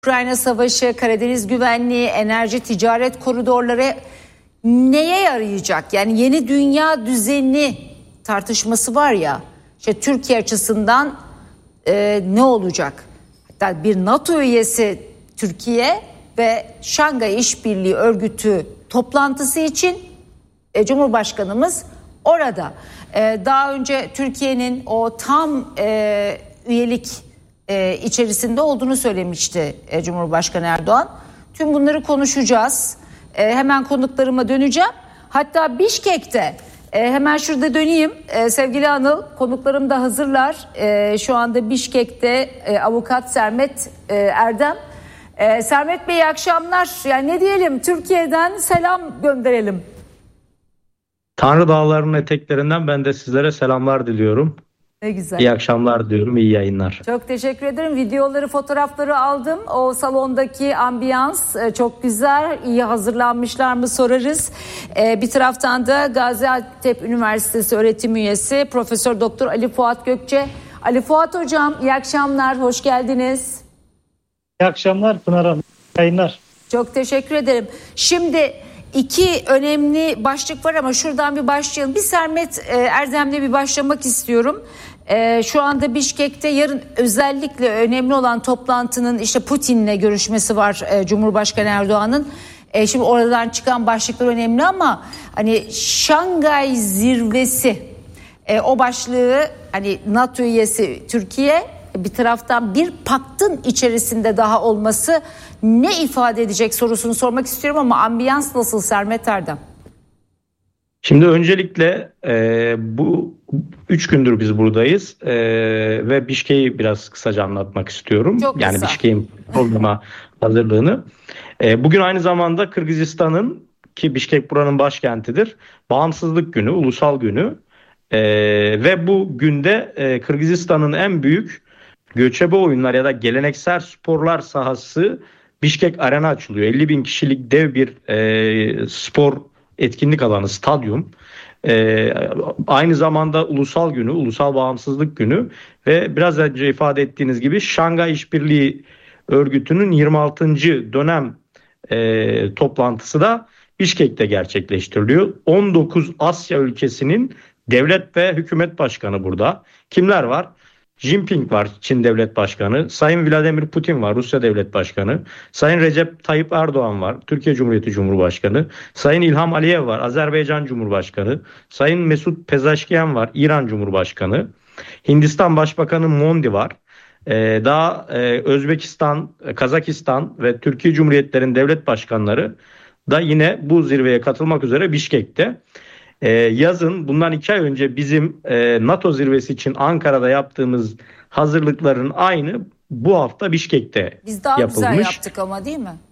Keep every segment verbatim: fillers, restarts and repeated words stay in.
Ukrayna Savaşı, Karadeniz güvenliği, enerji, ticaret koridorları neye yarayacak? Yani yeni dünya düzeni tartışması var ya, işte Türkiye açısından e, ne olacak? Hatta bir NATO üyesi Türkiye ve Şangay İşbirliği Örgütü toplantısı için e, Cumhurbaşkanımız orada. E, daha önce Türkiye'nin o tam e, üyelik e, içerisinde olduğunu söylemişti e, Cumhurbaşkanı Erdoğan. Tüm bunları konuşacağız. E, hemen konuklarıma döneceğim. Hatta Bişkek'te e, hemen şurada döneyim. E, sevgili Anıl, konuklarım da hazırlar. E, şu anda Bişkek'te e, avukat Sermet e, Erdem. E, Sermet Bey, iyi akşamlar. Yani ne diyelim, Türkiye'den selam gönderelim. Tanrı Dağları'nın eteklerinden ben de sizlere selamlar diliyorum. Ne güzel. İyi akşamlar diyorum, iyi yayınlar. Çok teşekkür ederim. Videoları, fotoğrafları aldım. O salondaki ambiyans çok güzel. İyi hazırlanmışlar mı sorarız. Ee, bir taraftan da Gaziantep Üniversitesi öğretim üyesi Profesör Doktor Ali Fuat Gökçe. Ali Fuat Hocam, iyi akşamlar, hoş geldiniz. İyi akşamlar Pınar Hanım, iyi yayınlar. Çok teşekkür ederim. Şimdi İki önemli başlık var ama şuradan bir başlayalım. Bir Sermet Erdem'le bir başlamak istiyorum. Şu anda Bişkek'te yarın özellikle önemli olan toplantının işte Putin'le görüşmesi var Cumhurbaşkanı Erdoğan'ın. Şimdi oradan çıkan başlıklar önemli ama hani Şangay zirvesi, o başlığı, hani NATO üyesi Türkiye, bir taraftan bir paktın içerisinde daha olması ne ifade edecek sorusunu sormak istiyorum ama ambiyans nasıl Sermet Erdem? Şimdi öncelikle e, bu üç gündür biz buradayız e, ve Bişkek'i biraz kısaca anlatmak istiyorum. Çok yani kısa. Bişkek'in programa hazırlığını. E, bugün aynı zamanda Kırgızistan'ın, ki Bişkek buranın başkentidir, bağımsızlık günü, ulusal günü e, ve bu günde e, Kırgızistan'ın en büyük göçebe oyunlar ya da geleneksel sporlar sahası Bişkek Arena açılıyor. elli bin kişilik dev bir e, spor etkinlik alanı, stadyum. E, aynı zamanda ulusal günü, ulusal bağımsızlık günü ve biraz önce ifade ettiğiniz gibi Şangay İşbirliği Örgütü'nün yirmi altıncı dönem e, toplantısı da Bişkek'te gerçekleştiriliyor. on dokuz Asya ülkesinin devlet ve hükümet başkanı burada. Kimler var? Jinping var, Çin Devlet Başkanı. Sayın Vladimir Putin var, Rusya Devlet Başkanı. Sayın Recep Tayyip Erdoğan var, Türkiye Cumhuriyeti Cumhurbaşkanı. Sayın İlham Aliyev var, Azerbaycan Cumhurbaşkanı. Sayın Mesut Pezeşkiyan var, İran Cumhurbaşkanı. Hindistan Başbakanı Modi var. Ee, daha e, Özbekistan, Kazakistan ve Türkiye Cumhuriyetlerinin devlet başkanları da yine bu zirveye katılmak üzere Bişkek'te. Ee, yazın bundan iki ay önce bizim e, NATO zirvesi için Ankara'da yaptığımız hazırlıkların aynı bu hafta Bişkek'te Biz daha yapılmış. güzel yaptık ama, değil mi?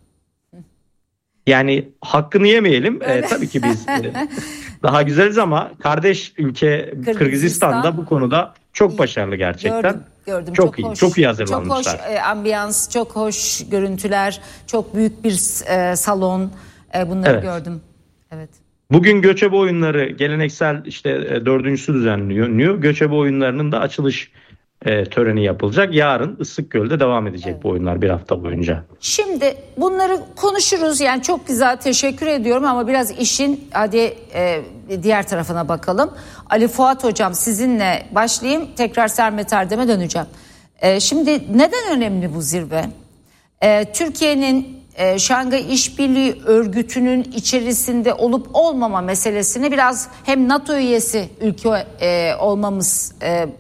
Yani hakkını yemeyelim. E, tabii ki biz e, daha güzeliz ama kardeş ülke Kırgızistan, Kırgızistan da bu konuda çok başarılı gerçekten. Gördüm, gördüm. Çok, çok iyi, hoş, çok iyi hazırlanmışlar. Çok hoş e, ambiyans, çok hoş görüntüler, çok büyük bir e, salon. E, bunları Evet. gördüm. Evet. Bugün göçebe oyunları geleneksel işte e, dördüncüsü düzenleniyor. Göçebe oyunlarının da açılış e, töreni yapılacak. Yarın Issıkgöl'de devam edecek evet. bu oyunlar bir hafta boyunca. Şimdi bunları konuşuruz. Yani çok güzel, teşekkür ediyorum ama biraz işin hadi e, diğer tarafına bakalım. Ali Fuat Hocam, sizinle başlayayım. Tekrar Sermet Erdem'e döneceğim. E, şimdi neden önemli bu zirve? E, Türkiye'nin e, Şangay İşbirliği Örgütü'nün içerisinde olup olmama meselesini biraz hem NATO üyesi ülke e, olmamız e, e,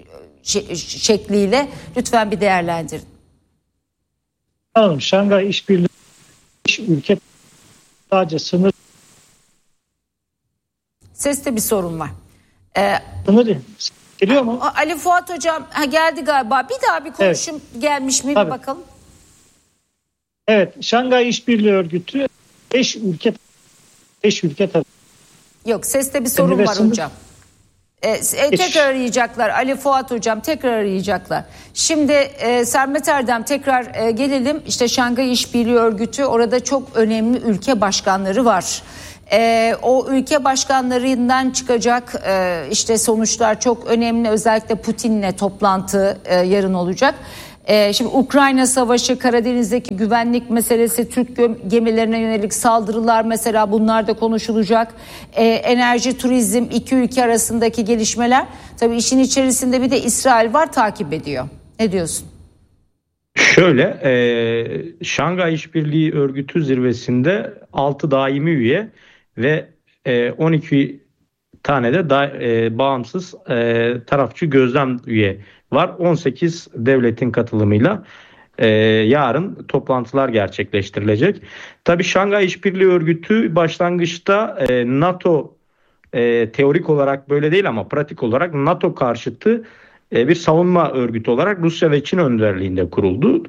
şekliyle lütfen bir değerlendirin. Tamam, Şangay İşbirliği ülke sadece sınır. Seste bir sorun var. Ee, Sınır geliyor mu? Ali Fuat Hocam ha, geldi galiba. Bir daha bir konuşum evet. gelmiş mi? Tabii. Bir bakalım. Evet, Şangay İşbirliği Örgütü beş ülke beş ülke tabii. Yok, seste bir sorun var sınır... hocam. Ee, tekrar arayacaklar. Ali Fuat Hocam tekrar arayacaklar. Şimdi e, Sermet Erdem, tekrar e, gelelim. İşte Şangay İşbirliği Örgütü, orada çok önemli ülke başkanları var. E, o ülke başkanlarından çıkacak e, işte sonuçlar çok önemli. Özellikle Putin'le toplantı e, yarın olacak. Ee, şimdi Ukrayna Savaşı, Karadeniz'deki güvenlik meselesi, Türk gemilerine yönelik saldırılar mesela, bunlar da konuşulacak. Ee, enerji, turizm, iki ülke arasındaki gelişmeler. Tabii işin içerisinde bir de İsrail var, takip ediyor. Ne diyorsun? Şöyle, e, Şangay İşbirliği Örgütü zirvesinde altı daimi üye ve e, on iki tane de da, e, bağımsız e, tarafçı gözlem üye var. on sekiz devletin katılımıyla e, yarın toplantılar gerçekleştirilecek. Tabii Şangay İşbirliği Örgütü başlangıçta e, NATO e, teorik olarak böyle değil ama pratik olarak NATO karşıtı e, bir savunma örgütü olarak Rusya ve Çin önderliğinde kuruldu.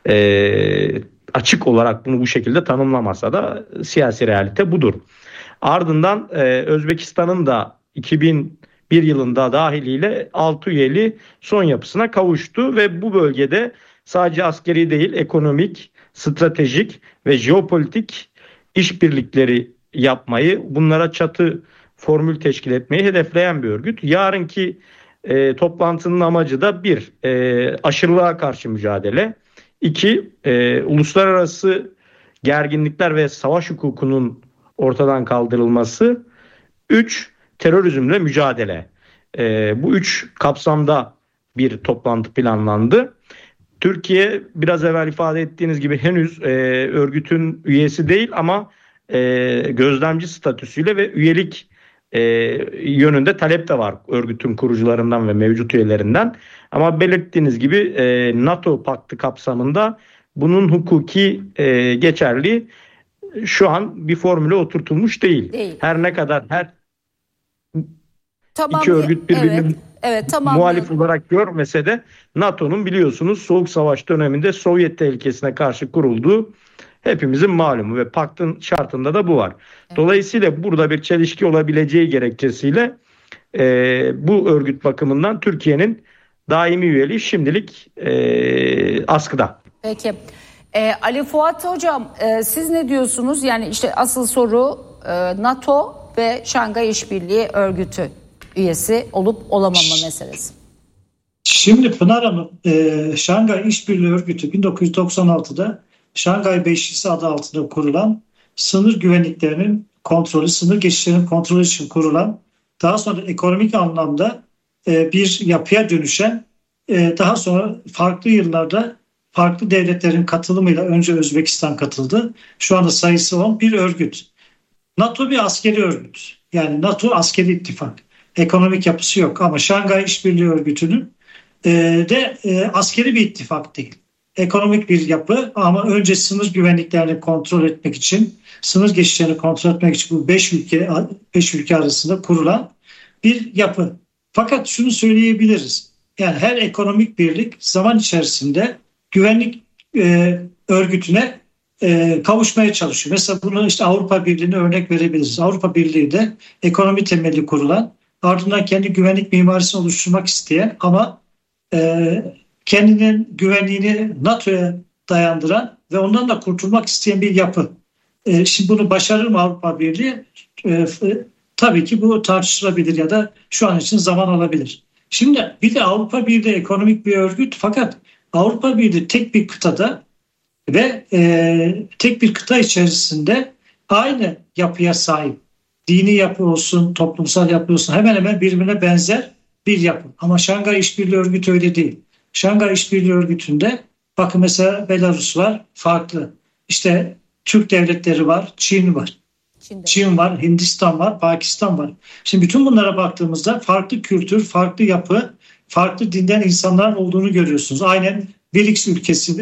E, açık olarak bunu bu şekilde tanımlamasa da siyasi realite budur. Ardından e, Özbekistan'ın da iki bin bir yılında dahiliyle altı üyeli son yapısına kavuştu ve bu bölgede sadece askeri değil, ekonomik, stratejik ve jeopolitik işbirlikleri yapmayı, bunlara çatı formül teşkil etmeyi hedefleyen bir örgüt. Yarınki e, toplantının amacı da bir, e, aşırılığa karşı mücadele, iki, e, uluslararası gerginlikler ve savaş hukukunun ortadan kaldırılması, üç, terörizmle mücadele. E, bu üç kapsamda bir toplantı planlandı. Türkiye, biraz evvel ifade ettiğiniz gibi, henüz e, örgütün üyesi değil ama e, gözlemci statüsüyle ve üyelik e, yönünde talep de var örgütün kurucularından ve mevcut üyelerinden. Ama belirttiğiniz gibi e, NATO paktı kapsamında bunun hukuki e, geçerli şu an bir formüle oturtulmuş değil. değil. Her ne kadar her tamam, iki örgüt birbirini evet, evet, tamam, muhalif olarak görmese de NATO'nun biliyorsunuz Soğuk Savaş döneminde Sovyet tehlikesine karşı kurulduğu hepimizin malumu ve paktın şartında da bu var. Evet. Dolayısıyla burada bir çelişki olabileceği gerekçesiyle e, bu örgüt bakımından Türkiye'nin daimi üyeliği şimdilik e, askıda. Peki. E, Ali Fuat Hocam, e, siz ne diyorsunuz? Yani işte asıl soru e, NATO ve Şangay İşbirliği Örgütü üyesi olup olamama meselesi. Şimdi Pınar Hanım, e, Şangay İşbirliği Örgütü bin dokuz yüz doksan altıda Şangay Beşlisi adı altında kurulan, sınır güvenliklerinin kontrolü, sınır geçişlerinin kontrolü için kurulan, daha sonra ekonomik anlamda e, bir yapıya dönüşen, e, daha sonra farklı yıllarda farklı devletlerin katılımıyla, önce Özbekistan katıldı, şu anda sayısı on bir örgüt. NATO bir askeri örgüt. Yani NATO askeri ittifak. Ekonomik yapısı yok ama Şangay İşbirliği Örgütü'nün e, de e, askeri bir ittifak değil. Ekonomik bir yapı ama önce sınır güvenliklerini kontrol etmek için, sınır geçişlerini kontrol etmek için bu beş ülke beş ülke arasında kurulan bir yapı. Fakat şunu söyleyebiliriz. Yani her ekonomik birlik zaman içerisinde güvenlik e, örgütüne e, kavuşmaya çalışıyor. Mesela bunu işte Avrupa Birliği'ne örnek verebiliriz. Avrupa Birliği de ekonomi temelli kurulan, ardından kendi güvenlik mimarisini oluşturmak isteyen ama e, kendinin güvenliğini NATO'ya dayandıran ve ondan da kurtulmak isteyen bir yapı. E, şimdi bunu başarır mı Avrupa Birliği? E, e, tabii ki bu tartışılabilir ya da şu an için zaman alabilir. Şimdi bir de Avrupa Birliği ekonomik bir örgüt, fakat Avrupa Birliği tek bir kıtada ve e, tek bir kıta içerisinde aynı yapıya sahip. Dini yapı olsun, toplumsal yapı olsun, hemen hemen birbirine benzer bir yapı. Ama Şangay İşbirliği Örgütü öyle değil. Şangay İşbirliği Örgütü'nde bakın mesela Belarus var, farklı. İşte Türk devletleri var, Çin var. Çin'de. Çin var, Hindistan var, Pakistan var. Şimdi bütün bunlara baktığımızda farklı kültür, farklı yapı, farklı dinden insanların olduğunu görüyorsunuz. Aynen B R I C S ülkesi,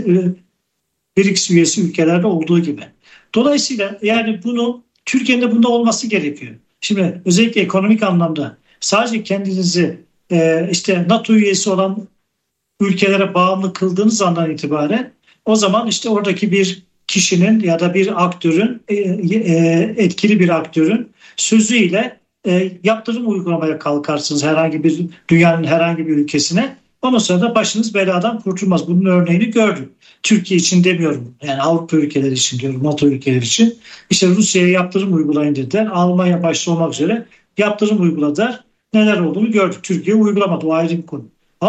B R I C S üyesi ülkelerde olduğu gibi. Dolayısıyla yani bunu Türkiye'nin de bunda olması gerekiyor. Şimdi özellikle ekonomik anlamda sadece kendinizi e, işte NATO üyesi olan ülkelere bağımlı kıldığınız andan itibaren o zaman işte oradaki bir kişinin ya da bir aktörün, e, e, etkili bir aktörün sözüyle e, yaptırım uygulamaya kalkarsınız herhangi bir dünyanın herhangi bir ülkesine. Ondan sonra da başınız beladan kurtulmaz. Bunun örneğini gördük. Türkiye için demiyorum. Yani Avrupa ülkeleri için diyorum, NATO ülkeleri için. İşte Rusya'ya yaptırım uygulayın dediler. Almanya başta olmak üzere yaptırım uyguladılar. Neler olduğunu gördük. Türkiye uygulamadı. O ayrı bir konu. Ama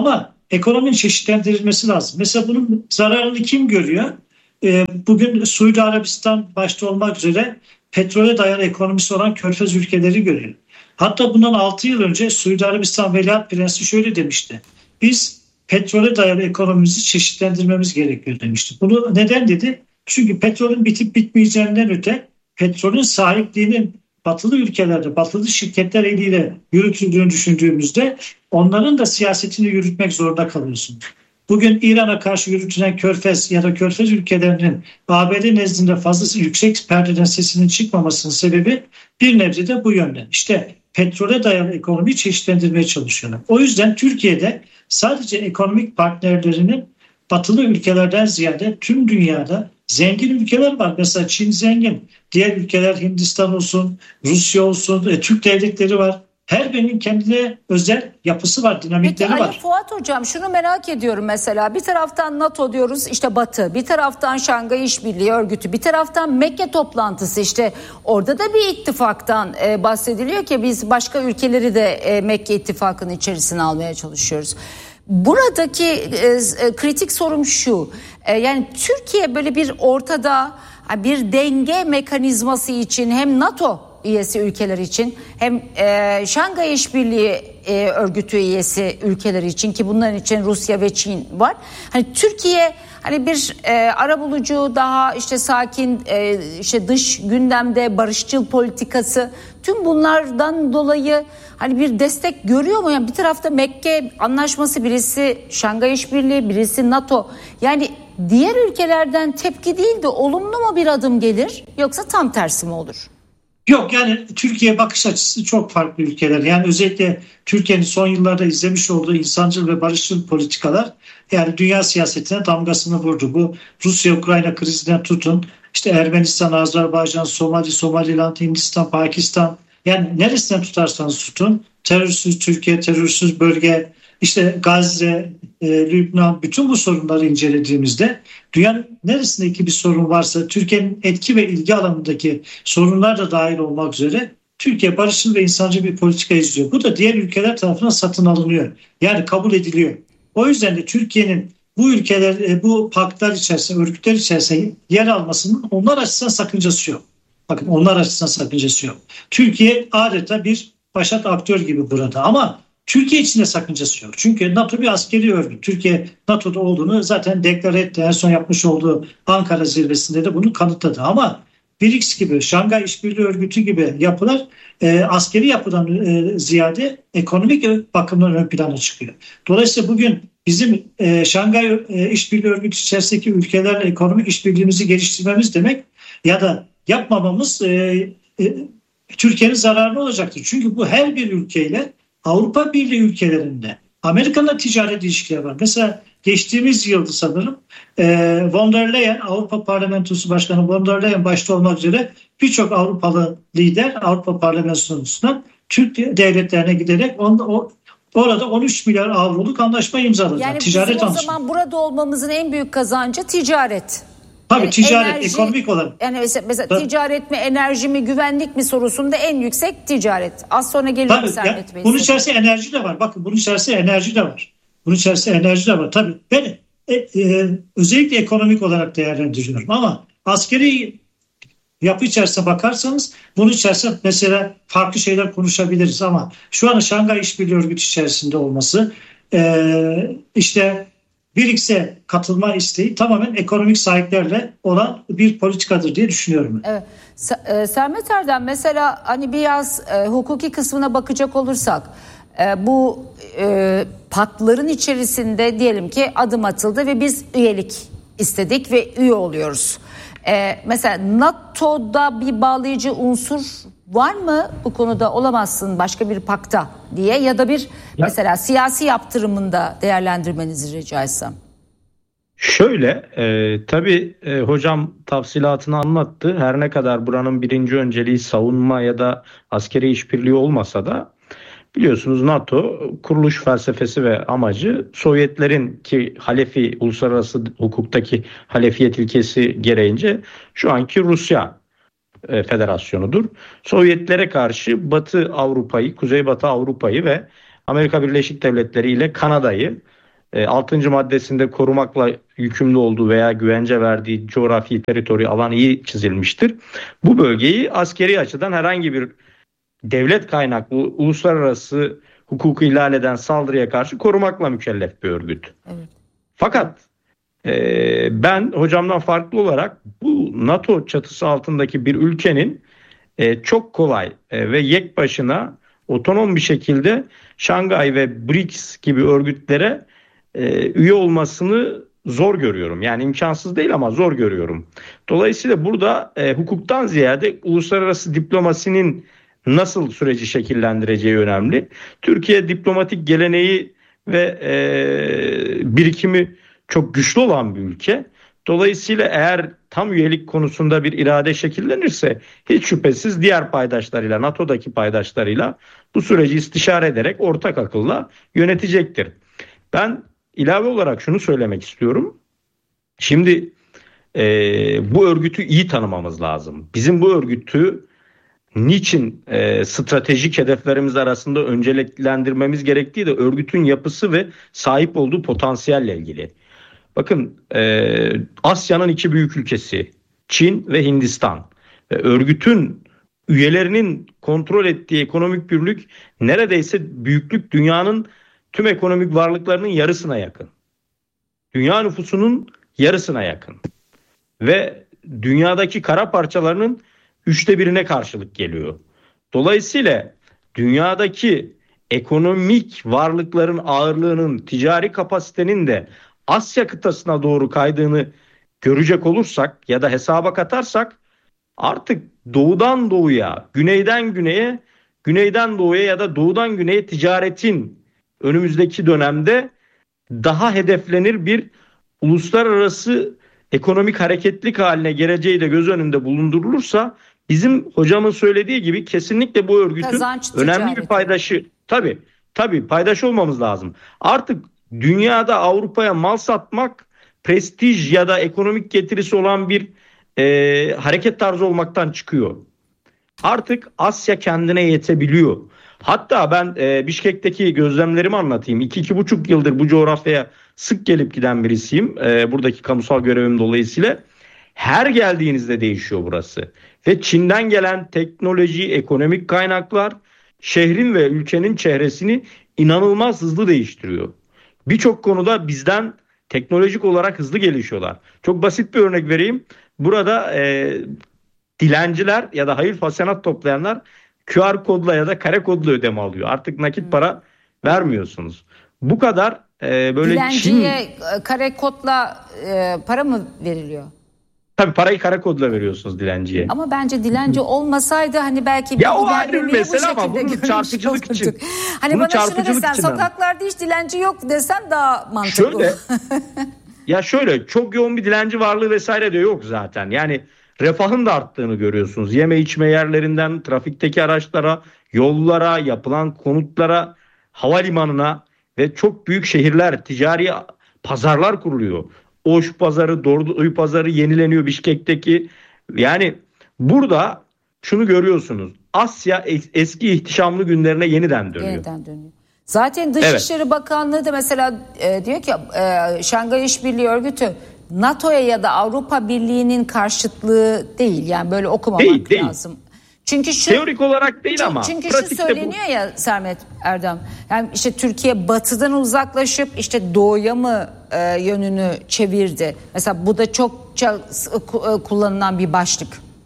ekonominin çeşitlendirilmesi lazım. Mesela bunun zararını kim görüyor? E, bugün Suudi Arabistan başta olmak üzere petrole dayalı ekonomisi olan Körfez ülkeleri görüyor. Hatta bundan altı yıl önce Suudi Arabistan Veliaht Prensi şöyle demişti. Biz petrole dayalı ekonomimizi çeşitlendirmemiz gerekiyor demişti. Bunu neden dedi? Çünkü petrolün bitip bitmeyeceğinden öte petrolün sahipliğinin batılı ülkelerde, batılı şirketler eliyle yürütüldüğünü düşündüğümüzde onların da siyasetini yürütmek zorunda kalıyorsunuz. Bugün İran'a karşı yürütülen Körfez ya da Körfez ülkelerinin A B D nezdinde fazlası yüksek perdeden sesinin çıkmamasının sebebi bir nebze de bu yönden. İşte petrole dayalı ekonomiyi çeşitlendirmeye çalışıyorlar. O yüzden Türkiye'de sadece ekonomik partnerlerinin batılı ülkelerden ziyade tüm dünyada zengin ülkeler var. Mesela Çin zengin, diğer ülkeler Hindistan olsun, Rusya olsun, e, Türk devletleri var. Her birinin kendine özel yapısı var, dinamikleri Peki, var. Ali Fuat Hocam, şunu merak ediyorum mesela. Bir taraftan NATO diyoruz, işte Batı. Bir taraftan Şangay İşbirliği Örgütü. Bir taraftan Mekke toplantısı, işte orada da bir ittifaktan e, bahsediliyor ki biz başka ülkeleri de e, Mekke ittifakının içerisine almaya çalışıyoruz. Buradaki e, e, kritik sorum şu. E, yani Türkiye böyle bir ortada bir denge mekanizması için hem NATO üyesi ülkeler için hem e, Şangay İşbirliği e, Örgütü üyesi ülkeler için, ki bunların için Rusya ve Çin var. Hani Türkiye hani bir e, arabulucu, daha işte sakin, e, işte dış gündemde barışçıl politikası, tüm bunlardan dolayı hani bir destek görüyor mu? Yani bir tarafta Mekke Anlaşması, birisi Şangay İşbirliği, birisi NATO. Yani diğer ülkelerden tepki değil de olumlu mu bir adım gelir, yoksa tam tersi mi olur? Yok, yani Türkiye bakış açısı çok farklı ülkeler. Yani özellikle Türkiye'nin son yıllarda izlemiş olduğu insancıl ve barışçıl politikalar yani dünya siyasetine damgasını vurdu. Bu Rusya-Ukrayna krizinden tutun, işte Ermenistan, Azerbaycan, Somali, Somaliland, Hindistan, Pakistan, yani neresinden tutarsanız tutun, terörsüz Türkiye, terörsüz bölge, işte Gazze, e, Lübnan, bütün bu sorunları incelediğimizde dünyanın neresindeki bir sorun varsa Türkiye'nin etki ve ilgi alanındaki sorunlar da dahil olmak üzere Türkiye barışçıl ve insancı bir politika izliyor. Bu da diğer ülkeler tarafından satın alınıyor. Yani kabul ediliyor. O yüzden de Türkiye'nin bu ülkeler, bu paktlar içerisinde, örgütler içerisinde yer almasının onlar açısından sakıncası yok. Bakın, onlar açısından sakıncası yok. Türkiye adeta bir başat aktör gibi burada, ama Türkiye için de sakıncası yok. Çünkü NATO bir askeri örgüt. Türkiye NATO'da olduğunu zaten deklare etti. En son yapmış olduğu Ankara zirvesinde de bunu kanıtladı. Ama B R I C S gibi, Şangay İşbirliği Örgütü gibi yapılar e, askeri yapıdan e, ziyade ekonomik bakımdan ön plana çıkıyor. Dolayısıyla bugün bizim e, Şangay e, İşbirliği Örgütü içerisindeki ülkelerle ekonomik işbirliğimizi geliştirmemiz demek ya da yapmamamız e, e, Türkiye'nin zararına olacaktır. Çünkü bu her bir ülkeyle Avrupa Birliği ülkelerinde Amerika'nın ticaret ilişkileri var. Mesela geçtiğimiz yılda sanırım e, von der Leyen, Avrupa Parlamentosu Başkanı von der Leyen başta olmak üzere birçok Avrupalı lider Avrupa Parlamentosu'ndan Türk devletlerine giderek on, o, orada on üç milyar avroluk anlaşma imzaladılar. Yani ticaret bizim o anlaşma. zaman burada olmamızın en büyük kazancı ticaret. Tabii Yani ticaret, enerji, ekonomik olarak. Yani mesela, mesela Tabii. ticaret mi, enerji mi, güvenlik mi sorusunda en yüksek ticaret. Az sonra gelirim Tabii, Sermet Bey. bunun içerisinde enerji de var. Bakın, bunun içerisinde enerji de var. Bunun içerisinde enerji de var. Tabii ben e, e, özellikle ekonomik olarak değerlendiriyorum. Ama askeri yapı içerisine bakarsanız bunun içerisinde mesela farklı şeyler konuşabiliriz. Ama şu an Şangay İşbirliği Örgütü içerisinde olması, e, işte B R I C S'e katılma isteği tamamen ekonomik sahiplerle olan bir politikadır diye düşünüyorum. Evet. Sermet Erdem, mesela hani biraz e, hukuki kısmına bakacak olursak e, bu e, paktların içerisinde diyelim ki adım atıldı ve biz üyelik istedik ve üye oluyoruz. E, mesela NATO'da bir bağlayıcı unsur var mı bu konuda, olamazsın başka bir pakta diye, ya da bir ya, mesela siyasi yaptırımında değerlendirmenizi rica etsem. Şöyle e, tabii e, hocam tafsilatını anlattı. Her ne kadar buranın birinci önceliği savunma ya da askeri işbirliği olmasa da biliyorsunuz NATO kuruluş felsefesi ve amacı Sovyetlerin ki halefi, uluslararası hukuktaki halefiyet ilkesi gereğince şu anki Rusya e, Federasyonu'dur. Sovyetlere karşı Batı Avrupa'yı, Kuzeybatı Avrupa'yı ve Amerika Birleşik Devletleri ile Kanada'yı e, altıncı maddesinde korumakla yükümlü olduğu veya güvence verdiği coğrafi teritori alan iyi çizilmiştir. Bu bölgeyi askeri açıdan herhangi bir devlet kaynaklı uluslararası hukuku ihlal eden saldırıya karşı korumakla mükellef bir örgüt. Evet. Fakat e, ben hocamdan farklı olarak bu NATO çatısı altındaki bir ülkenin e, çok kolay e, ve yek başına otonom bir şekilde Şangay ve B R I C S gibi örgütlere e, üye olmasını zor görüyorum. Yani imkansız değil ama zor görüyorum. Dolayısıyla burada e, hukuktan ziyade uluslararası diplomasinin nasıl süreci şekillendireceği önemli. Türkiye diplomatik geleneği ve e, birikimi çok güçlü olan bir ülke. Dolayısıyla eğer tam üyelik konusunda bir irade şekillenirse hiç şüphesiz diğer paydaşlarıyla, NATO'daki paydaşlarıyla bu süreci istişare ederek ortak akılla yönetecektir. Ben ilave olarak şunu söylemek istiyorum. Şimdi e, bu örgütü iyi tanımamız lazım. Bizim bu örgütü niçin e, stratejik hedeflerimiz arasında önceliklendirmemiz gerektiği de örgütün yapısı ve sahip olduğu potansiyelle ilgili. Bakın e, Asya'nın iki büyük ülkesi Çin ve Hindistan. Ve örgütün üyelerinin kontrol ettiği ekonomik birlik neredeyse büyüklük dünyanın tüm ekonomik varlıklarının yarısına yakın. Dünya nüfusunun yarısına yakın. Ve dünyadaki kara parçalarının üçte birine karşılık geliyor. Dolayısıyla dünyadaki ekonomik varlıkların ağırlığının, ticari kapasitenin de Asya kıtasına doğru kaydığını görecek olursak ya da hesaba katarsak artık doğudan doğuya, güneyden güneye, güneyden doğuya ya da doğudan güneye ticaretin önümüzdeki dönemde daha hedeflenir bir uluslararası ekonomik hareketlilik haline geleceği de göz önünde bulundurulursa bizim hocamın söylediği gibi kesinlikle bu örgütün Kazanç önemli ticareti. bir paydaşı. Tabii, tabii paydaş olmamız lazım. Artık dünyada Avrupa'ya mal satmak prestij ya da ekonomik getirisi olan bir e, hareket tarzı olmaktan çıkıyor. Artık Asya kendine yetebiliyor. Hatta ben e, Bişkek'teki gözlemlerimi anlatayım. iki iki buçuk yıldır bu coğrafyaya sık gelip giden birisiyim. E, buradaki kamusal görevim dolayısıyla. Her geldiğinizde değişiyor burası. Ve Çin'den gelen teknoloji, ekonomik kaynaklar şehrin ve ülkenin çehresini inanılmaz hızlı değiştiriyor. Birçok konuda bizden teknolojik olarak hızlı gelişiyorlar. Çok basit bir örnek vereyim. Burada e, dilenciler ya da hayır hasenat toplayanlar Q R kodla ya da kare kodla ödeme alıyor. Artık nakit para vermiyorsunuz. Bu kadar e, böyle dilenciye Çin... kare kodla e, para mı veriliyor? Tabii parayı kare kodla veriyorsunuz dilenciye. Ama bence dilenci olmasaydı hani belki bir ya o ayrı bir mesele ama bunun çarpıcılık olurduk. için. Hani bunun bana şunu desen sokaklarda hiç dilenci yok desem daha mantıklı. Şöyle, ya şöyle çok yoğun bir dilenci varlığı vesaire de yok zaten. Yani refahın da arttığını görüyorsunuz. Yeme içme yerlerinden trafikteki araçlara, yollara, yapılan konutlara, havalimanına ve çok büyük şehirler, ticari pazarlar kuruluyor. Oş pazarı, Dorduy pazarı yenileniyor Bişkek'teki. Yani burada şunu görüyorsunuz. Asya eski ihtişamlı günlerine yeniden dönüyor. Yeniden dönüyor. Zaten Dışişleri evet. Bakanlığı da mesela e, diyor ki e, Şangay İşbirliği Örgütü NATO'ya ya da Avrupa Birliği'nin karşıtlığı değil. Yani böyle okumamak değil, değil. lazım. Çünkü şu, teorik olarak değil ama çünkü şu söyleniyor bu. ya Sermet Erdem. Yani işte Türkiye batıdan uzaklaşıp işte doğuya mı e, yönünü çevirdi? Mesela bu da çokça kullanılan bir başlık.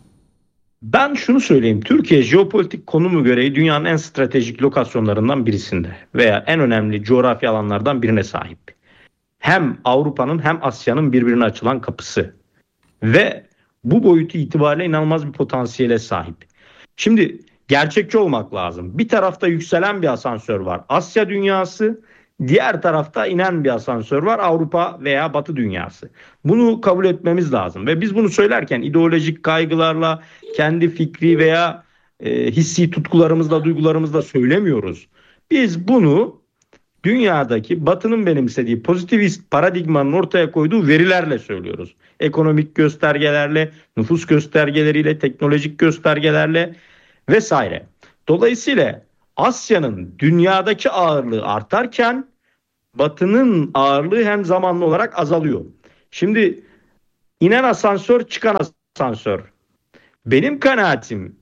Ben şunu söyleyeyim. Türkiye jeopolitik konumu gereği dünyanın en stratejik lokasyonlarından birisinde veya en önemli coğrafi alanlardan birine sahip. Hem Avrupa'nın hem Asya'nın birbirine açılan kapısı ve bu boyutu itibariyle inanılmaz bir potansiyele sahip. Şimdi gerçekçi olmak lazım. Bir tarafta yükselen bir asansör var Asya dünyası, diğer tarafta inen bir asansör var Avrupa veya Batı dünyası. Bunu kabul etmemiz lazım ve biz bunu söylerken ideolojik kaygılarla, kendi fikri veya e, hissi tutkularımızla, duygularımızla söylemiyoruz. Biz bunu dünyadaki Batı'nın benimsediği pozitivist paradigmanın ortaya koyduğu verilerle söylüyoruz. Ekonomik göstergelerle, nüfus göstergeleriyle, teknolojik göstergelerle vesaire. Dolayısıyla Asya'nın dünyadaki ağırlığı artarken Batı'nın ağırlığı hem zamanlı olarak azalıyor. Şimdi inen asansör, çıkan asansör. Benim kanaatim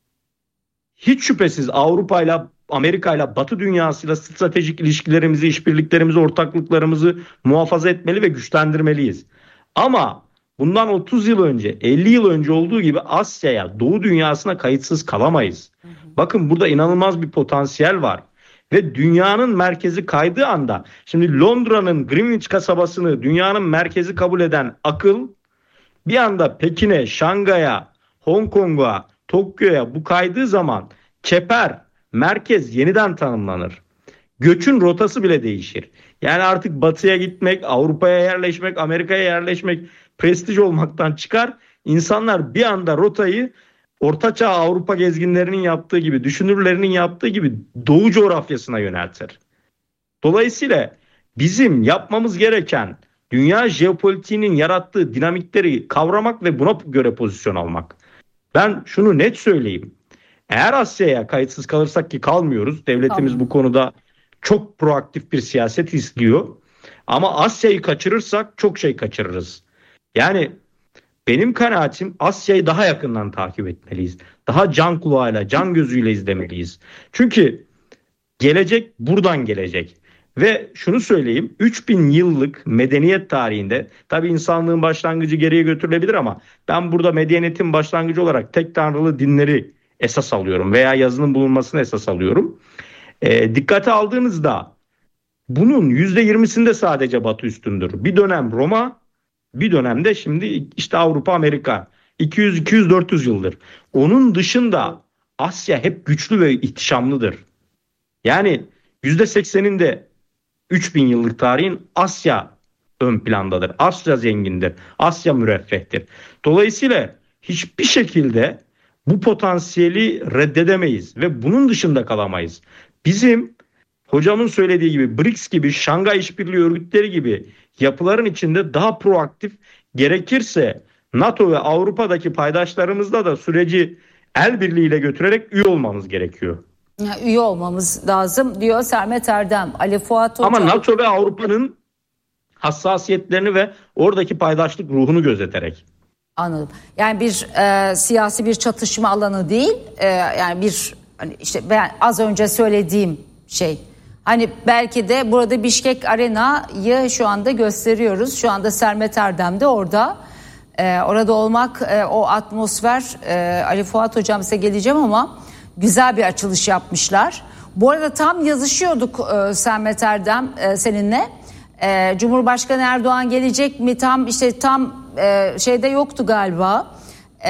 hiç şüphesiz Avrupa'yla, Amerika'yla, Batı dünyasıyla stratejik ilişkilerimizi, işbirliklerimizi, ortaklıklarımızı muhafaza etmeli ve güçlendirmeliyiz. Ama bundan otuz yıl önce, elli yıl önce olduğu gibi Asya'ya, Doğu dünyasına kayıtsız kalamayız. Hı hı. Bakın burada inanılmaz bir potansiyel var. Ve dünyanın merkezi kaydığı anda, şimdi Londra'nın Greenwich kasabasını dünyanın merkezi kabul eden akıl bir anda Pekin'e, Şangay'a, Hong Kong'a, Tokyo'ya bu kaydığı zaman çeper, merkez yeniden tanımlanır. Göçün rotası bile değişir. Yani artık batıya gitmek, Avrupa'ya yerleşmek, Amerika'ya yerleşmek prestij olmaktan çıkar. İnsanlar bir anda rotayı Ortaçağ Avrupa gezginlerinin yaptığı gibi, düşünürlerinin yaptığı gibi Doğu coğrafyasına yöneltir. Dolayısıyla bizim yapmamız gereken dünya jeopolitiğinin yarattığı dinamikleri kavramak ve buna göre pozisyon almak. Ben şunu net söyleyeyim. Eğer Asya'ya kayıtsız kalırsak, ki kalmıyoruz. Devletimiz tamam. bu konuda çok proaktif bir siyaset izliyor. Ama Asya'yı kaçırırsak çok şey kaçırırız. Yani benim kanaatim Asya'yı daha yakından takip etmeliyiz. Daha can kulağıyla, can gözüyle izlemeliyiz. Çünkü gelecek buradan gelecek. Ve şunu söyleyeyim, üç bin yıllık medeniyet tarihinde, tabii insanlığın başlangıcı geriye götürülebilir ama ben burada medeniyetin başlangıcı olarak tek tanrılı dinleri esas alıyorum veya yazının bulunmasını esas alıyorum. E, dikkate aldığınızda bunun yüzde yirmisinde sadece Batı üstündür. Bir dönem Roma, bir dönemde şimdi işte Avrupa, Amerika. iki yüz iki yüz dört yüz yıldır. Onun dışında Asya hep güçlü ve ihtişamlıdır. Yani yüzde sekseninde üç bin yıllık tarihin Asya ön plandadır. Asya zengindir. Asya müreffehtir. Dolayısıyla hiçbir şekilde bu potansiyeli reddedemeyiz ve bunun dışında kalamayız. Bizim hocamın söylediği gibi B R I C S gibi, Şangay İşbirliği Örgütleri gibi yapıların içinde daha proaktif, gerekirse NATO ve Avrupa'daki paydaşlarımızla da süreci el birliğiyle götürerek üye olmamız gerekiyor. Üye olmamız lazım diyor Sermet Erdem. Ali Fuat Hoca. Ama NATO ve Avrupa'nın hassasiyetlerini ve oradaki paydaşlık ruhunu gözeterek. Anladım. Yani bir e, siyasi bir çatışma alanı değil. E, yani bir hani işte ben az önce söylediğim şey. Hani belki de burada Bişkek Arena'yı şu anda gösteriyoruz. Şu anda Sermet Erdem de orada. E, orada olmak, e, o atmosfer, e, Ali Fuat Hocam size geleceğim ama güzel bir açılış yapmışlar. Bu arada tam yazışıyorduk e, Sermet Erdem e, seninle. E, Cumhurbaşkanı Erdoğan gelecek mi? Tam işte tam e, şeyde yoktu galiba. E,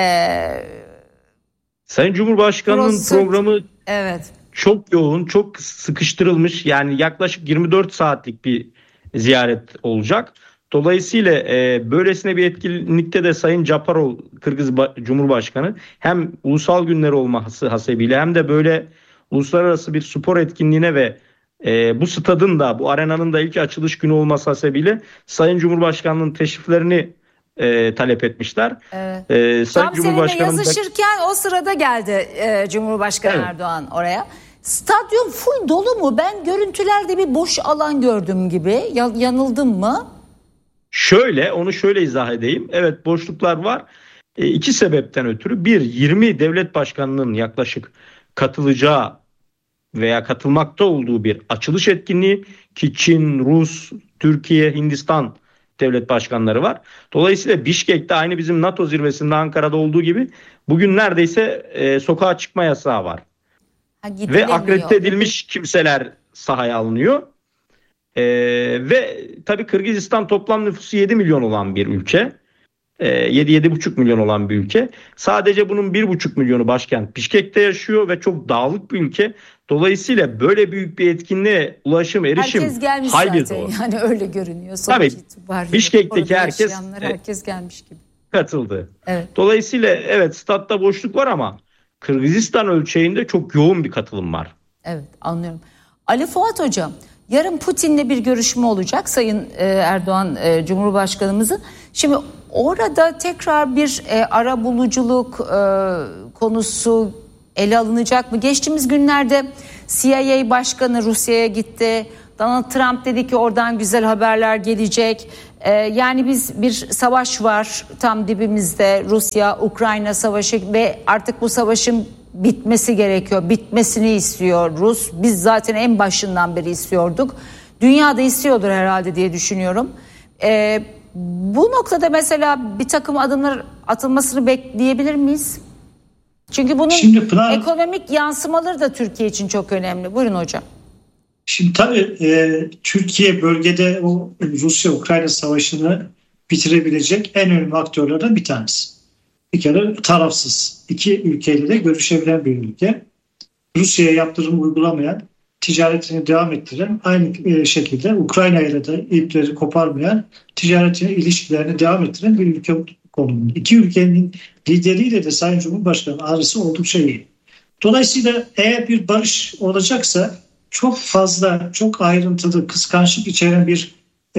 Sayın Cumhurbaşkanı'nın Burası, programı evet. çok yoğun, çok sıkıştırılmış. Yani yaklaşık yirmi dört saatlik bir ziyaret olacak. Dolayısıyla e, böylesine bir etkinlikte de Sayın Japarov, Kırgız Cumhurbaşkanı, hem ulusal günler olması hasebiyle hem de böyle uluslararası bir spor etkinliğine ve e, bu stadın da, bu arenanın da ilk açılış günü olması hasebiyle Sayın Cumhurbaşkanı'nın teşriflerini e, talep etmişler. Evet. E, Sayın Tam seninle yazışırken o sırada geldi e, Cumhurbaşkanı evet. Erdoğan oraya. Stadyum full dolu mu? Ben görüntülerde bir boş alan gördüm gibi. Yanıldım mı? Şöyle, onu şöyle izah edeyim. Evet, boşluklar var. E, iki sebepten ötürü. Bir, yirmi devlet başkanının yaklaşık katılacağı veya katılmakta olduğu bir açılış etkinliği, ki Çin, Rus, Türkiye, Hindistan devlet başkanları var. Dolayısıyla Bişkek'te aynı bizim NATO zirvesinde Ankara'da olduğu gibi bugün neredeyse e, sokağa çıkma yasağı var. Ha, ve akredite edilmiş kimseler sahaya alınıyor. Ee, ve tabii Kırgızistan toplam nüfusu yedi milyon olan bir ülke. Ee, yedi yedi buçuk milyon olan bir ülke. Sadece bunun bir buçuk milyonu başkent Bişkek'te yaşıyor ve çok dağlık bir ülke. Dolayısıyla böyle büyük bir etkinliğe ulaşım, erişim herkes gelmiş hayli zaten zor. Yani öyle görünüyor. Tabii Bişkek'teki herkes herkes gelmiş gibi. Katıldı. Evet. Dolayısıyla evet, statta boşluk var ama Kırgızistan ölçeğinde çok yoğun bir katılım var. Evet, anlıyorum. Ali Fuat Hocam, yarın Putin'le bir görüşme olacak Sayın Erdoğan Cumhurbaşkanımızın. Şimdi orada tekrar bir arabuluculuk konusu ele alınacak mı? Geçtiğimiz günlerde C I A Başkanı Rusya'ya gitti. Donald Trump dedi ki oradan güzel haberler gelecek. Ee, yani biz bir savaş var tam dibimizde, Rusya-Ukrayna savaşı ve artık bu savaşın bitmesi gerekiyor. Bitmesini istiyor Rus. Biz zaten en başından beri istiyorduk. Dünya da istiyordur herhalde diye düşünüyorum. Ee, bu noktada mesela bir takım adımlar atılmasını bekleyebilir miyiz? Çünkü bunun Şimdi Pınar, ekonomik yansımaları da Türkiye için çok önemli. Buyurun hocam. Şimdi tabii e, Türkiye bölgede o Rusya-Ukrayna savaşını bitirebilecek en önemli aktörlerden bir tanesi. Bir kere tarafsız. İki ülkeyle de görüşebilen bir ülke. Rusya'ya yaptırım uygulamayan, ticaretini devam ettiren, aynı şekilde Ukrayna ile de ipleri koparmayan, ticaretini, ilişkilerini devam ettiren bir ülke konumunda. İki ülkenin lideriyle de Sayın Cumhurbaşkanı arası oldukça iyi. Dolayısıyla eğer bir barış olacaksa çok fazla, çok ayrıntılı, kıskançlık içeren bir e,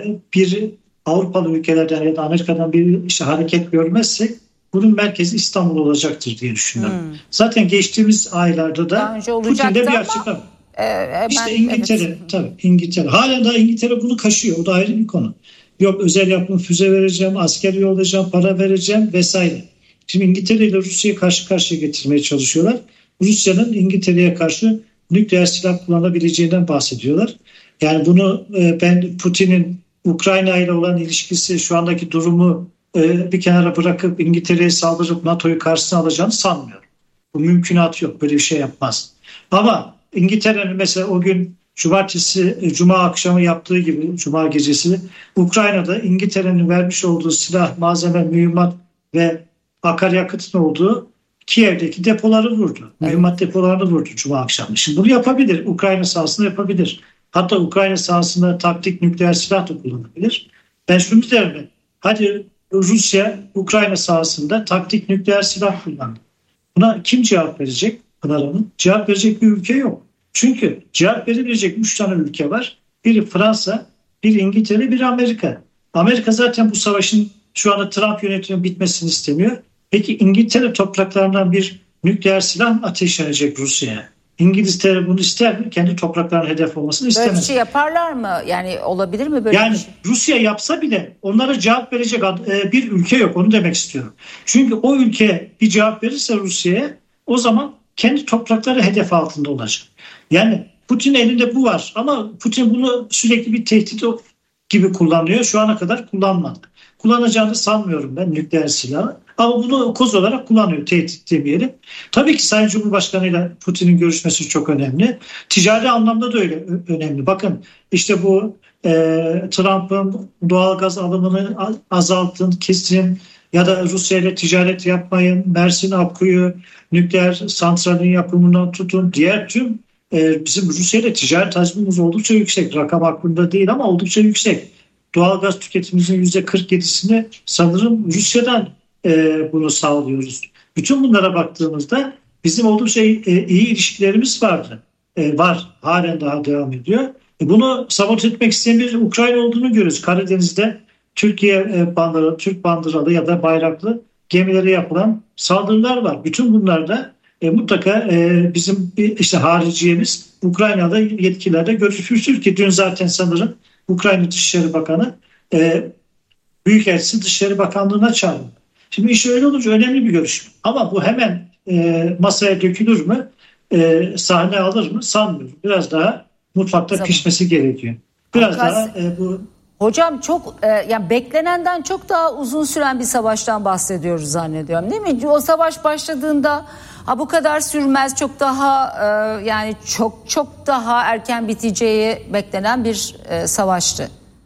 bir Avrupalı ülkelerden ya da Amerika'dan bir işte hareket görmezsek bunun merkezi İstanbul olacaktır diye düşünüyorum. Hmm. Zaten geçtiğimiz aylarda da Putin'de bir açıklama. E, işte İngiltere, evet. tabii İngiltere. Halen daha İngiltere bunu kaşıyor. O da ayrı bir konu. Yok özel yapım füze vereceğim, asker yollayacağım, para vereceğim vesaire. Şimdi İngiltere ile Rusya'yı karşı karşıya getirmeye çalışıyorlar. Rusya'nın İngiltere'ye karşı nükleer silah kullanabileceğinden bahsediyorlar. Yani bunu e, ben Putin'in Ukrayna ile olan ilişkisi, şu andaki durumu e, bir kenara bırakıp İngiltere'ye saldırıp NATO'yu karşısına alacağını sanmıyorum. Bu mümkünatı yok. Böyle bir şey yapmaz. Ama İngiltere'nin mesela o gün Cumartesi, Cuma akşamı yaptığı gibi Cuma gecesi Ukrayna'da İngiltere'nin vermiş olduğu silah, malzeme, mühimmat ve akaryakıtın olduğu Kiev'deki depoları vurdu. Evet. Mühimmat depolarını vurdu Cuma akşamı. Şimdi bunu yapabilir. Ukrayna sahasında yapabilir. Hatta Ukrayna sahasında taktik nükleer silah da kullanabilir. Ben şunu derim. Hadi Rusya Ukrayna sahasında taktik nükleer silah kullandı. Buna kim cevap verecek? Pınar Hanım. Cevap verecek bir ülke yok. Çünkü cevap verebilecek üç tane ülke var. Biri Fransa, biri İngiltere, biri Amerika. Amerika zaten bu savaşın şu anda Trump yönetimi bitmesini istemiyor. Peki İngiltere topraklarından bir nükleer silah mı ateşlenecek Rusya'ya? İngiltere bunu ister mi? Kendi topraklarının hedef olmasını istemez. Böyle bir şey yaparlar mı? Yani olabilir mi böyle yani bir şey? Rusya yapsa bile onlara cevap verecek bir ülke yok. Onu demek istiyorum. Çünkü o ülke bir cevap verirse Rusya'ya o zaman kendi toprakları hedef altında olacak. Yani Putin elinde bu var ama Putin bunu sürekli bir tehdit gibi kullanıyor. Şu ana kadar kullanmadı. Kullanacağını sanmıyorum ben nükleer silahı. Ama bunu koz olarak kullanıyor, tehdit demeyelim. Tabii ki Sayın Cumhurbaşkanı ile Putin'in görüşmesi çok önemli. Ticari anlamda da öyle önemli. Bakın işte bu e, Trump'ın doğalgaz alımını azaltın, kesin ya da Rusya ile ticaret yapmayın, Mersin Akkuyu nükleer santralin yapımından tutun. Diğer tüm e, bizim Rusya ile ticaret hacmimiz oldukça yüksek. Rakam aklımda değil ama oldukça yüksek. Doğalgaz tüketimimizin yüzde kırk yedisini sanırım Rusya'dan e, bunu sağlıyoruz. Bütün bunlara baktığımızda bizim oldukça e, iyi ilişkilerimiz vardı. E, var. Halen daha devam ediyor. E, bunu sabote etmek isteyen bir Ukrayna olduğunu görüyoruz. Karadeniz'de Türkiye e, bandıralı, Türk bandıralı ya da bayraklı gemilere yapılan saldırılar var. Bütün bunlarda e, mutlaka e, bizim işte hariciyemiz Ukrayna'da yetkililerde görüşmüştür ki dün zaten sanırım Ukrayna Dışişleri Bakanı e, Büyükelçisi Dışişleri Bakanlığı'na çağırdı. Şimdi iş öyle olunca önemli bir görüşme. Ama bu hemen e, masaya dökülür mü? E, sahne alır mı? Sanmıyorum. Biraz daha mutfakta tamam. pişmesi gerekiyor. Biraz Hakas, daha e, bu... Hocam çok e, yani beklenenden çok daha uzun süren bir savaştan bahsediyoruz zannediyorum, değil mi? O savaş başladığında ha bu kadar sürmez, çok daha e, yani çok çok daha erken biteceği beklenen bir e, savaştı.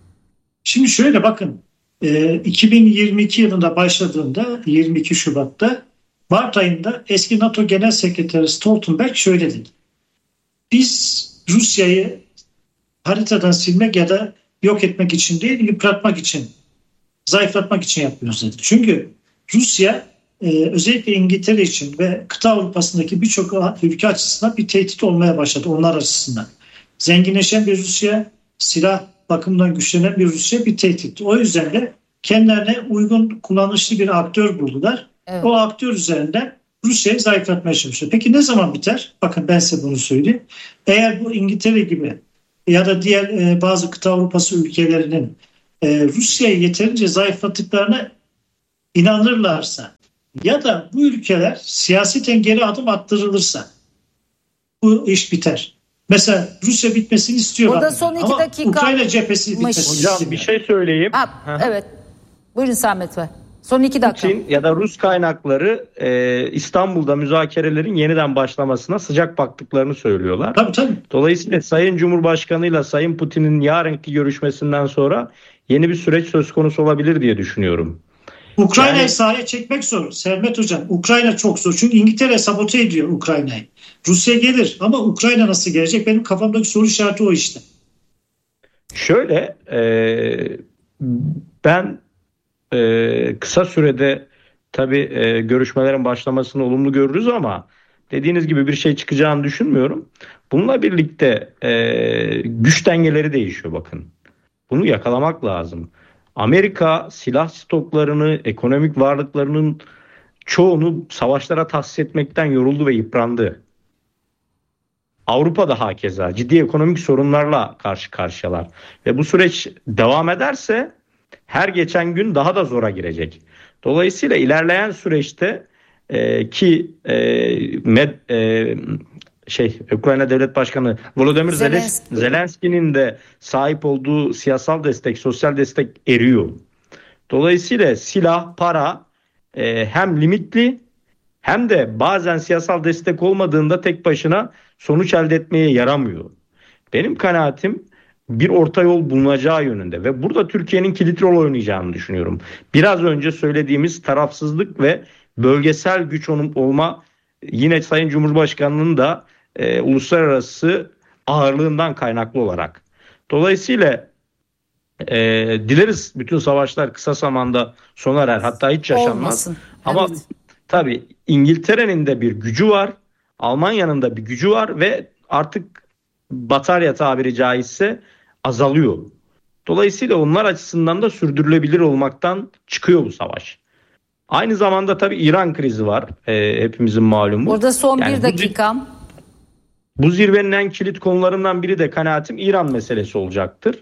Şimdi şöyle bakın, e, iki bin yirmi iki yılında başladığında yirmi iki Şubat'ta Mart ayında eski NATO Genel Sekreteri Stoltenberg şöyle dedi. Biz Rusya'yı haritadan silmek ya da yok etmek için değil, yıpratmak için, zayıflatmak için yapıyoruz dedi. Çünkü Rusya e, özellikle İngiltere için ve kıta Avrupa'sındaki birçok ülke açısından bir tehdit olmaya başladı onlar açısından. Zenginleşen bir Rusya, silah bakımından güçlenen bir Rusya bir tehdit. O yüzden de kendilerine uygun, kullanışlı bir aktör buldular. Evet. O aktör üzerinden Rusya'yı zayıflatmaya çalışıyor. Peki ne zaman biter? Bakın ben size bunu söyleyeyim. Eğer bu İngiltere gibi ya da diğer e, bazı kıta Avrupası ülkelerinin e, Rusya'yı yeterince zayıflattıklarına inanırlarsa ya da bu ülkeler siyaseten geri adım attırılırsa bu iş biter. Mesela Rusya bitmesini istiyorlar. Burada son iki ama dakika Ukrayna cephesi bitmesini Hocam istiyor. bir şey söyleyeyim. Ha, evet. Buyurun Sermet Bey. Son iki dakika. Putin ya da Rus kaynakları e, İstanbul'da müzakerelerin yeniden başlamasına sıcak baktıklarını söylüyorlar. Tabii tabii. Dolayısıyla Sayın Cumhurbaşkanı ile Sayın Putin'in yarınki görüşmesinden sonra yeni bir süreç söz konusu olabilir diye düşünüyorum. Ukrayna'yı Yani- sahaya çekmek zor. Sermet Hocam, Ukrayna çok zor. Çünkü İngiltere sabote ediyor Ukrayna'yı. Rusya gelir ama Ukrayna nasıl gelecek? Benim kafamdaki soru işareti o işte. Şöyle e, ben e, kısa sürede tabii e, görüşmelerin başlamasını olumlu görürüz ama dediğiniz gibi bir şey çıkacağını düşünmüyorum. Bununla birlikte e, güç dengeleri değişiyor bakın. Bunu yakalamak lazım. Amerika silah stoklarını, ekonomik varlıklarının çoğunu savaşlara tahsis etmekten yoruldu ve yıprandı. Avrupa'da hakeza ciddi ekonomik sorunlarla karşı karşıyalar. Ve bu süreç devam ederse her geçen gün daha da zora girecek. Dolayısıyla ilerleyen süreçte e, ki e, med, e, şey Ukrayna Devlet Başkanı Volodymyr Zelenski. Zelenski'nin de sahip olduğu siyasal destek, sosyal destek eriyor. Dolayısıyla silah, para e, hem limitli hem de bazen siyasal destek olmadığında tek başına sonuç elde etmeye yaramıyor. Benim kanaatim bir orta yol bulunacağı yönünde ve burada Türkiye'nin kilit rol oynayacağını düşünüyorum. Biraz önce söylediğimiz tarafsızlık ve bölgesel güç olma yine Sayın Cumhurbaşkanı'nın da e, uluslararası ağırlığından kaynaklı olarak. Dolayısıyla e, dileriz bütün savaşlar kısa zamanda sona erer, hatta hiç yaşanmaz. Olmasın. Ama Evet. tabii İngiltere'nin de bir gücü var, Almanya'nın da bir gücü var ve artık batarya tabiri caizse azalıyor. Dolayısıyla onlar açısından da sürdürülebilir olmaktan çıkıyor bu savaş. Aynı zamanda tabii İran krizi var. E, hepimizin malumu. Burada son Yani bir bu- dakikam. Bu zirvenin en kilit konularından biri de kanaatim İran meselesi olacaktır.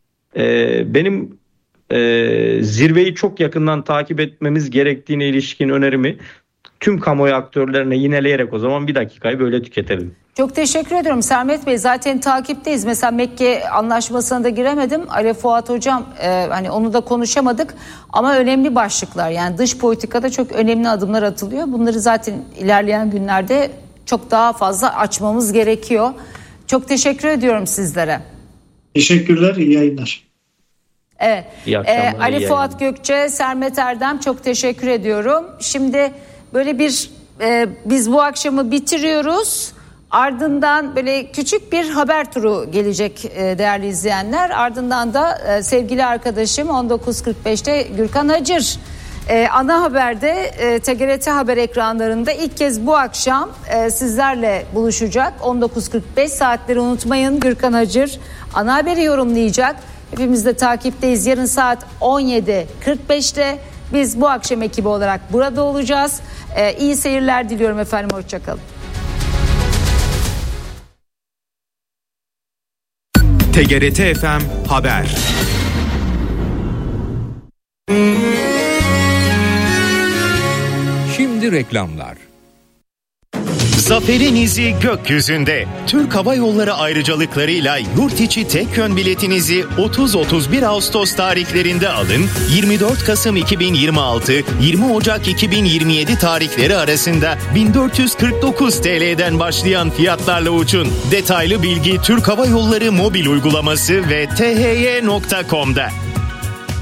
Ee, benim e, zirveyi çok yakından takip etmemiz gerektiğine ilişkin önerimi tüm kamuoyu aktörlerine yineleyerek o zaman bir dakikayı böyle tüketelim. Çok teşekkür ediyorum Sermet Bey. Zaten takipteyiz. Mesela Mekke anlaşmasına da giremedim. Ali Fuat Hocam e, hani onu da konuşamadık. Ama önemli başlıklar. Yani dış politikada çok önemli adımlar atılıyor. Bunları zaten ilerleyen günlerde çok daha fazla açmamız gerekiyor. Çok teşekkür ediyorum sizlere. Teşekkürler, iyi yayınlar. Evet. İyi akşamlar, Ee, Ali iyi Fuat Gökçe, Sermet Erdem çok teşekkür ediyorum. Şimdi böyle bir e, biz bu akşamı bitiriyoruz. Ardından böyle küçük bir haber turu gelecek e, değerli izleyenler. Ardından da e, sevgili arkadaşım on dokuz kırk beşte Gürkan Hacır. E, ana haberde e, T G R T haber ekranlarında ilk kez bu akşam e, sizlerle buluşacak. on dokuz kırk beş saatleri unutmayın, Gürkan Hacır ana haberi yorumlayacak. Hepimiz de takipteyiz. Yarın saat on yedi kırk beşte biz bu akşam ekibi olarak burada olacağız. E, iyi seyirler diliyorum efendim, hoşçakalın. T G R T F M Haber. Şimdi reklamlar. Zaferin izi gökyüzünde. Türk Hava Yolları ayrıcalıklarıyla yurt içi tek yön biletinizi otuz otuz bir Ağustos tarihlerinde alın. yirmi dört Kasım iki bin yirmi altı yirmi Ocak iki bin yirmi yedi tarihleri arasında bin dört yüz kırk dokuz T L'den başlayan fiyatlarla uçun. Detaylı bilgi Türk Hava Yolları mobil uygulaması ve T H Y nokta com'da.